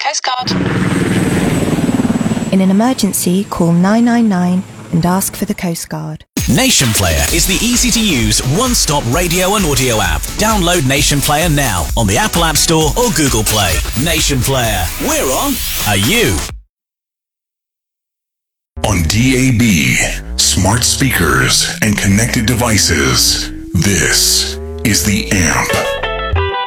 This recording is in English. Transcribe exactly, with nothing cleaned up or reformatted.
Coast Guard. In an emergency, call nine nine nine and ask for the Coast Guard. Nation Player is the easy-to-use, one-stop radio and audio app. Download Nation Player now on the Apple App Store or Google Play. Nation Player. We're on. Are you? On D A B, smart speakers, and connected devices, this is The Amp.